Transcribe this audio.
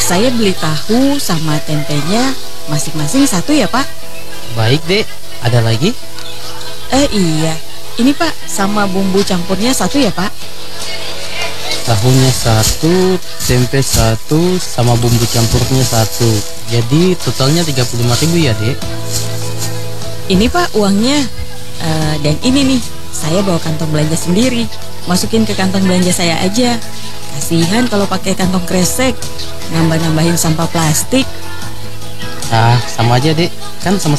Saya beli tahu sama tempenya masing-masing satu ya Pak. Baik dek, ada lagi? Iya, ini Pak, sama bumbu campurnya satu ya Pak. Tahunya satu, tempe satu, sama bumbu campurnya satu. Jadi totalnya 35.000 ya dek. Ini Pak uangnya. Dan ini nih, saya bawa kantong belanja sendiri. Masukin ke kantong belanja saya aja. Kasihan kalau pakai kantong kresek, nambah-nambahin sampah plastik. Ah, sama aja dek, kan sama